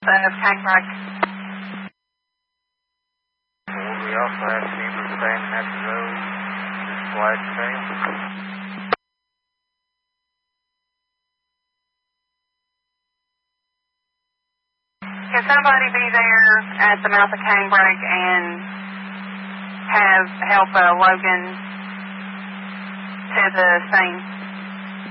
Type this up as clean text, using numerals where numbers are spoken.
Canebrake. We also have chambers standing at the road, just flag trail. Can somebody be there at the mouth of Canebrake and help Logan to the scene?